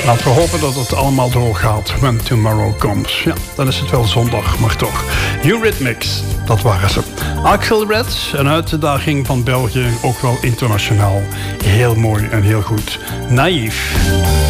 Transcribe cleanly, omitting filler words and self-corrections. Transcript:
Laten we hopen dat het allemaal doorgaat. When Tomorrow Comes. Ja, dan is het wel zondag, maar toch. Eurythmics, dat waren ze. Axel Red, een uitdaging van België, ook wel internationaal. Heel mooi en heel goed. Naïef.